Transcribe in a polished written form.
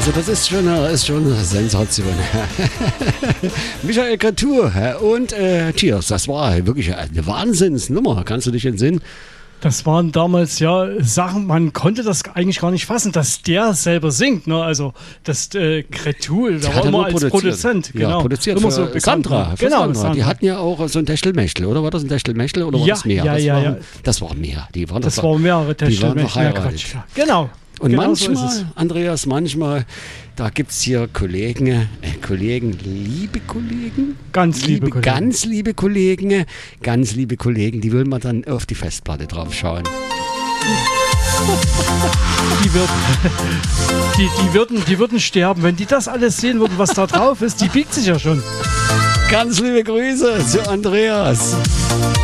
Also das ist schon eine Sensation. Michael Cretu und Tiers, das war wirklich eine Wahnsinnsnummer. Kannst du dich entsinnen? Das waren damals ja Sachen, man konnte das eigentlich gar nicht fassen, dass der selber singt. Ne? Also das Cretu, da war immer als Produzent. Ja, genau. produziert immer für so Sandra. Für genau, Sandra. Sandra. Die hatten ja auch so ein Techtelmechtel, oder? War das ein Techtelmechtel oder war das mehr? Das war mehr. Die waren das waren mehrere Techtelmechtel. Die waren verheiratet. Ja, genau. Und genau manchmal, so ist es. Andreas, da gibt es hier Kollegen, liebe Kollegen, ganz liebe Kollegen, die will man dann auf die Festplatte drauf schauen. Die würden sterben, wenn die das alles sehen würden, was da drauf ist. Die biegt sich ja schon. Ganz liebe Grüße zu Andreas.